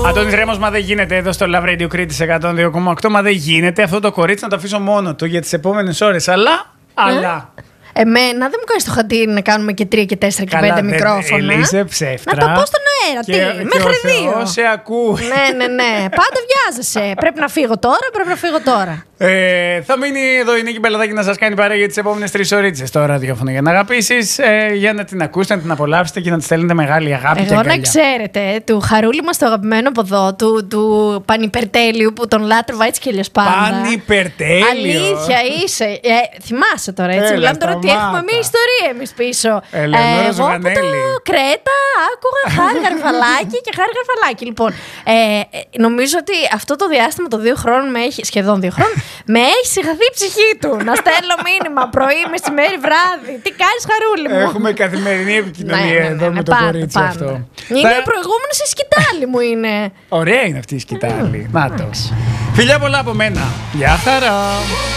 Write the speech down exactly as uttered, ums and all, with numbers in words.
Αντώνης Ρέμος, μα δεν γίνεται εδώ στο Love Radio Κρήτης εκατόν δύο κόμμα οκτώ. Μα δεν γίνεται αυτό το κορίτσι να το αφήσω μόνο του για τις επόμενες ώρες. Αλλά. Αλλά. Εμένα δεν μου κάνει το χατήρι να κάνουμε και τρία και τέσσερα και πέντε μικρόφωνα. Ελίζε ψεύτρα. Να το πω στον αέρα. Και, τι, και μέχρι ο δύο. Θεός σε ακούει. Ναι, ναι, ναι. Πάντα βιάζεσαι. Πρέπει να φύγω τώρα, πρέπει να φύγω τώρα. Ε, θα μείνει εδώ η Νίκη Μπελαδάκη να σας κάνει παρέα για τις επόμενες τρεις ωρίτσες στο ραδιόφωνο για να αγαπήσεις, ε, για να την ακούσετε, να την απολαύσετε και να της στέλνετε μεγάλη αγάπη. Εγώ και αγκαλιά. να ξέρετε, του Χαρούλη μας το αγαπημένο από εδώ, του, του Πανυπερτέλειου που τον λάτρευα έτσι κι αλλιώς πάντα. Πανυπερτέλειο. Αλήθεια είσαι. Ε, θυμάσαι τώρα, έτσι. Έλα, Μιλάμε τώρα ότι σταμάτα. έχουμε μια ιστορία εμείς πίσω. Ελεονόρα εγώ που Ζουγανέλη. το Κρέτα άκουγα Χάρη Γαρφαλάκη και Χάρη Γαρφαλάκη. Λοιπόν, ε, ε, νομίζω ότι αυτό το διάστημα των δύο χρόνων με έχει, σχεδόν δύο χρόνων, με έχει συγχαθεί η ψυχή του. Να στέλνω μήνυμα πρωί, μεσημέρι, βράδυ. Τι κάνεις, Χαρούλη μου? Έχουμε καθημερινή επικοινωνία Ναι, ναι, ναι, εδώ ναι, με το πάντα, κορίτσι πάντα. αυτό. Είναι Θα- ο προηγούμενος η σκητάλη μου είναι. Ωραία είναι αυτή η σκητάλη. Να το. Φιλιά πολλά από μένα. Γεια χαρά.